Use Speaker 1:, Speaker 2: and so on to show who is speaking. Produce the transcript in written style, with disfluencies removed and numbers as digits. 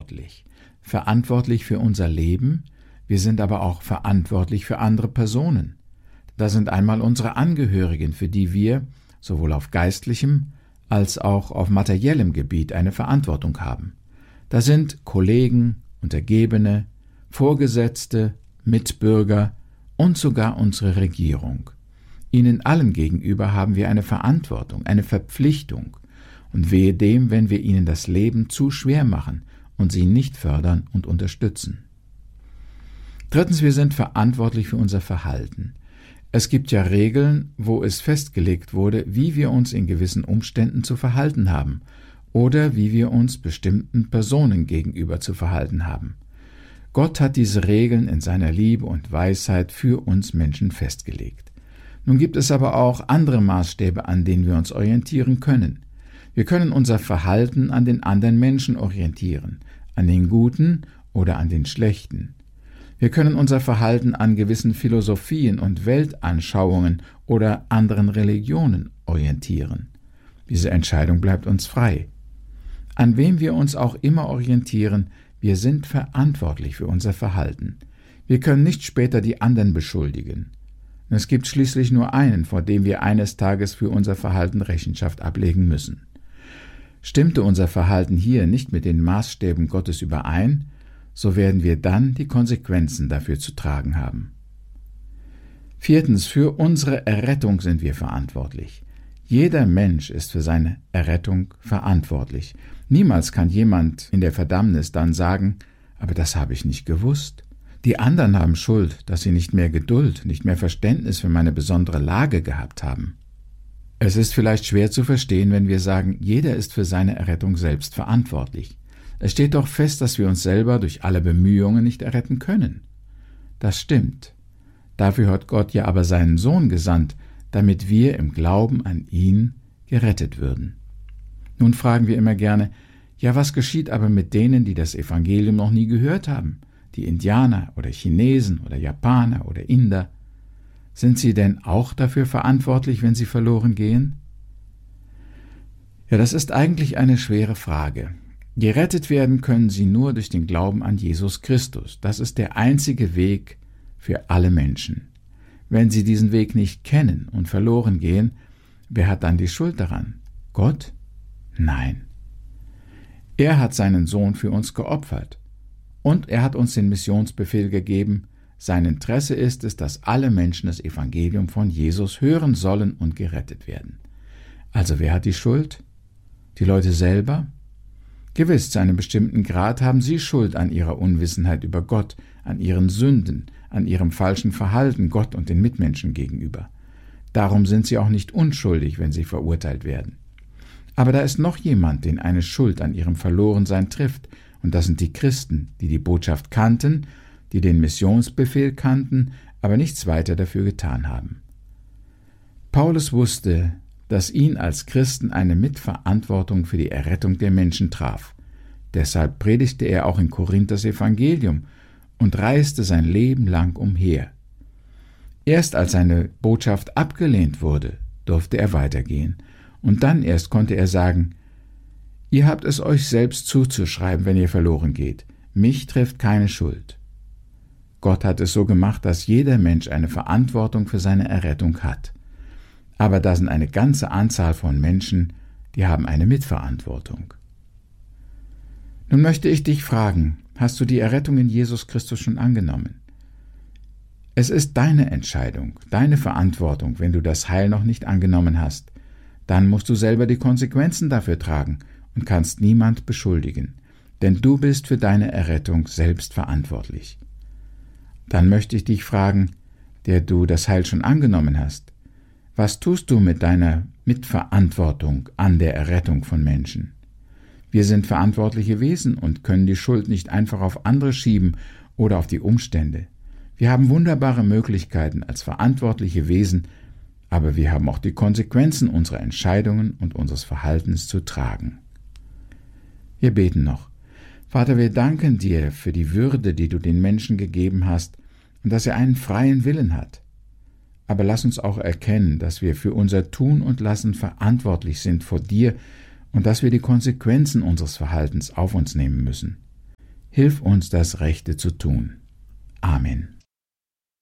Speaker 1: verantwortlich. Verantwortlich für unser Leben, wir sind aber auch verantwortlich für andere Personen. Da sind einmal unsere Angehörigen, für die wir sowohl auf geistlichem als auch auf materiellem Gebiet eine Verantwortung haben. Da sind Kollegen, Untergebene, Vorgesetzte, Mitbürger und sogar unsere Regierung. Ihnen allen gegenüber haben wir eine Verantwortung, eine Verpflichtung. Und wehe dem, wenn wir ihnen das Leben zu schwer machen und sie nicht fördern und unterstützen. Drittens, wir sind verantwortlich für unser Verhalten. Es gibt ja Regeln, wo es festgelegt wurde, wie wir uns in gewissen Umständen zu verhalten haben oder wie wir uns bestimmten Personen gegenüber zu verhalten haben. Gott hat diese Regeln in seiner Liebe und Weisheit für uns Menschen festgelegt. Nun gibt es aber auch andere Maßstäbe, an denen wir uns orientieren können. Wir können unser Verhalten an den anderen Menschen orientieren, an den Guten oder an den Schlechten. Wir können unser Verhalten an gewissen Philosophien und Weltanschauungen oder anderen Religionen orientieren. Diese Entscheidung bleibt uns frei. An wem wir uns auch immer orientieren, wir sind verantwortlich für unser Verhalten. Wir können nicht später die anderen beschuldigen. Es gibt schließlich nur einen, vor dem wir eines Tages für unser Verhalten Rechenschaft ablegen müssen. Stimmte unser Verhalten hier nicht mit den Maßstäben Gottes überein, so werden wir dann die Konsequenzen dafür zu tragen haben. Viertens, für unsere Errettung sind wir verantwortlich. Jeder Mensch ist für seine Errettung verantwortlich. Niemals kann jemand in der Verdammnis dann sagen, aber das habe ich nicht gewusst. Die anderen haben Schuld, dass sie nicht mehr Geduld, nicht mehr Verständnis für meine besondere Lage gehabt haben. Es ist vielleicht schwer zu verstehen, wenn wir sagen, jeder ist für seine Errettung selbst verantwortlich. Es steht doch fest, dass wir uns selber durch alle Bemühungen nicht erretten können. Das stimmt. Dafür hat Gott ja aber seinen Sohn gesandt, damit wir im Glauben an ihn gerettet würden. Nun fragen wir immer gerne, ja, was geschieht aber mit denen, die das Evangelium noch nie gehört haben? Die Indianer oder Chinesen oder Japaner oder Inder? Sind sie denn auch dafür verantwortlich, wenn sie verloren gehen? Ja, das ist eigentlich eine schwere Frage. Gerettet werden können sie nur durch den Glauben an Jesus Christus. Das ist der einzige Weg für alle Menschen. Wenn sie diesen Weg nicht kennen und verloren gehen, wer hat dann die Schuld daran? Gott? Nein. Er hat seinen Sohn für uns geopfert. Und er hat uns den Missionsbefehl gegeben. Sein Interesse ist es, dass alle Menschen das Evangelium von Jesus hören sollen und gerettet werden. Also wer hat die Schuld? Die Leute selber? Gewiss, zu einem bestimmten Grad haben sie Schuld an ihrer Unwissenheit über Gott, an ihren Sünden, an ihrem falschen Verhalten Gott und den Mitmenschen gegenüber. Darum sind sie auch nicht unschuldig, wenn sie verurteilt werden. Aber da ist noch jemand, den eine Schuld an ihrem Verlorensein trifft, und das sind die Christen, die die Botschaft kannten, die den Missionsbefehl kannten, aber nichts weiter dafür getan haben. Paulus wusste, dass ihn als Christen eine Mitverantwortung für die Errettung der Menschen traf. Deshalb predigte er auch in Korinth das Evangelium und reiste sein Leben lang umher. Erst als seine Botschaft abgelehnt wurde, durfte er weitergehen, und dann erst konnte er sagen, ihr habt es euch selbst zuzuschreiben, wenn ihr verloren geht. Mich trifft keine Schuld. Gott hat es so gemacht, dass jeder Mensch eine Verantwortung für seine Errettung hat. Aber da sind eine ganze Anzahl von Menschen, die haben eine Mitverantwortung. Nun möchte ich dich fragen, hast du die Errettung in Jesus Christus schon angenommen? Es ist deine Entscheidung, deine Verantwortung, wenn du das Heil noch nicht angenommen hast. Dann musst du selber die Konsequenzen dafür tragen und kannst niemand beschuldigen, denn du bist für deine Errettung selbst verantwortlich. Dann möchte ich dich fragen, der du das Heil schon angenommen hast, was tust du mit deiner Mitverantwortung an der Errettung von Menschen? Wir sind verantwortliche Wesen und können die Schuld nicht einfach auf andere schieben oder auf die Umstände. Wir haben wunderbare Möglichkeiten als verantwortliche Wesen, aber wir haben auch die Konsequenzen unserer Entscheidungen und unseres Verhaltens zu tragen. Wir beten noch. Vater, wir danken dir für die Würde, die du den Menschen gegeben hast und dass er einen freien Willen hat. Aber lass uns auch erkennen, dass wir für unser Tun und Lassen verantwortlich sind vor dir und dass wir die Konsequenzen unseres Verhaltens auf uns nehmen müssen. Hilf uns, das Rechte zu tun.